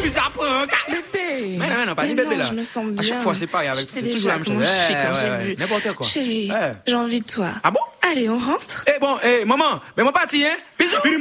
bizarre pour un gars. Bébé. Mais non, pas ni bébé là. Je me sens bien. À chaque fois, c'est pareil avec c'est c'est toujours la déjà même chose. comment je suis quand j'ai bu. N'importe quoi. Chérie, j'ai envie de toi. Ah bon? Allez, on rentre? Bon, maman, mais mon parti, hein? Bisous!